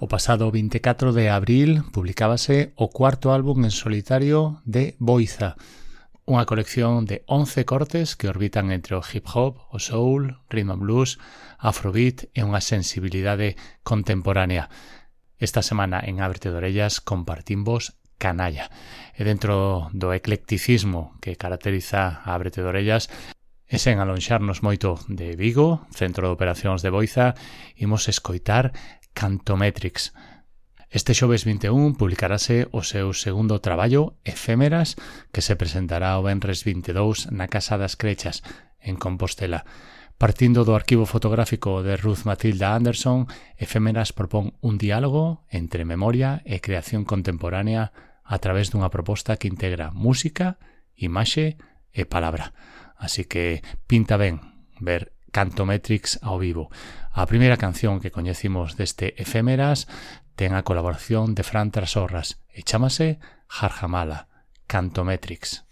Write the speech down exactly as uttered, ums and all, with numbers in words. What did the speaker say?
O pasado veinticuatro de abril publicábase o cuarto álbum en solitario de Boiza, unha colección de once cortes que orbitan entre o hip hop, o soul, rhythm and blues, afrobeat e unha sensibilidade contemporánea. Esta semana en Ábrete de Orellas compartimos Canalla. E dentro do eclecticismo que caracteriza a Ábrete de Orellas, e sen alonxarnos moito de Vigo, centro de operacións de Boiza, imos escoitar Cantometrix. Este xoves vinte e un publicarase o seu segundo traballo, Efémeras, que se presentará o venres vinte e dous na Casa das Crechas, en Compostela. Partindo do arquivo fotográfico de Ruth Matilda Anderson, Efémeras propón un diálogo entre memoria e creación contemporánea a través dunha proposta que integra música, imaxe e palabra. Así que pinta ben ver Cantometrix ao vivo. A primeira canción que coñecimos deste Efémeras ten a colaboración de Fran Trasorras e chámase Jarjamala, Cantometrix.